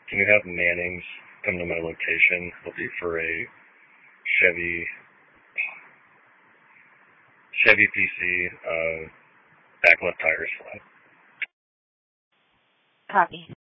Can you have Manning's come to my location? Looking for a Chevy PC, back left tire is flat. Copy.